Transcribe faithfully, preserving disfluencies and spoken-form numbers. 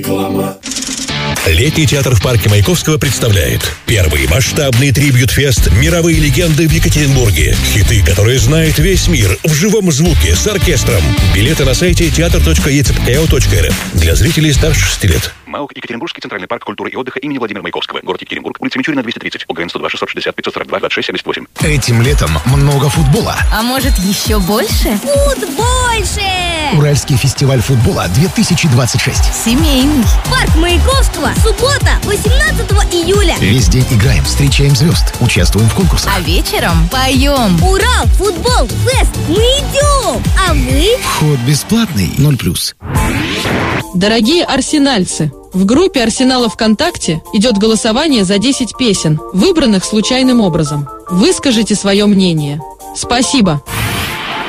Летний театр в парке Маяковского представляет первый масштабный трибьют-фест «Мировые легенды» в Екатеринбурге. Хиты, которые знает весь мир, в живом звуке, с оркестром. Билеты на сайте театр точка е цэ пэ ка о точка эр эф для зрителей старше шести лет. МАОК Екатеринбургский центральный парк культуры и отдыха имени Владимира Маяковского. Город Екатеринбург, улица Мичурина, двести тридцать. ОГН сто два шестьсот шестьдесят пятьсот сорок два двадцать шесть семьдесят восемь. Этим летом много футбола. А может, еще больше? Футбольше! Уральский фестиваль футбола две тысячи двадцать шесть. Семейный. Парк Маяковского. Суббота, восемнадцатого июля. Весь день играем, встречаем звезд, участвуем в конкурсах. А вечером поем. Урал, футбол, фест. Мы идем. А вы? Вход бесплатный, ноль плюс. Дорогие арсенальцы, в группе Арсенала ВКонтакте идет голосование за десять песен, выбранных случайным образом. Выскажите свое мнение. Спасибо.